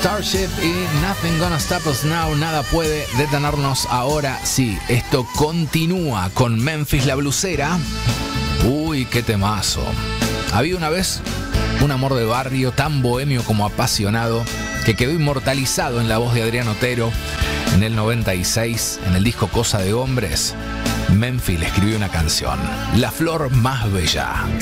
Starship y Nothing Gonna Stop Us Now. Nada puede detenernos ahora. Sí, esto continúa con Memphis la Blusera. Uy, qué temazo. Había una vez un amor de barrio tan bohemio como apasionado que quedó inmortalizado en la voz de Adrián Otero. En el 96, en el disco Cosa de Hombres, Memphis le escribió una canción, La Flor Más Bella.